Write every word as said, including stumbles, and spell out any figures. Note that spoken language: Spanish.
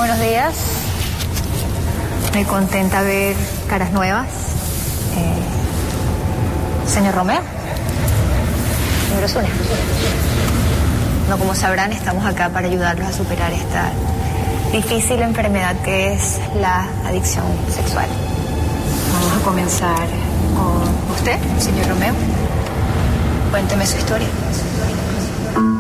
Buenos días. Muy contenta ver caras nuevas. Eh, señor Romeo. Señor Osuna. No, como sabrán, estamos acá para ayudarlos a superar esta difícil enfermedad que es la adicción sexual. Vamos a comenzar con usted, señor Romeo. Cuénteme su historia.